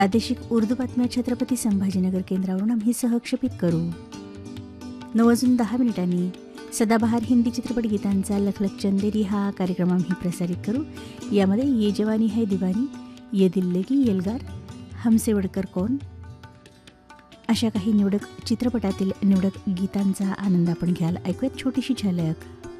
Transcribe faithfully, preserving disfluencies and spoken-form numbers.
प्रादेशिक उर्दू बातम्या छत्रपती संभाजीनगर केंद्रावरून आम्ही सहक्षेपित करू. नऊ वाजून दहा मिनिटांनी सदाबहार हिंदी चित्रपट गीतांचा लखलख चंदेरी हा कार्यक्रम आम्ही प्रसारित करू. यामध्ये ये जवानी है दिवानी, ये दिल लगी, येलगार, हमसे वडकर कोण अशा काही निवडक चित्रपटातील निवडक गीतांचा आनंद आपण घ्याल. ऐकूयात छोटीशी झलक.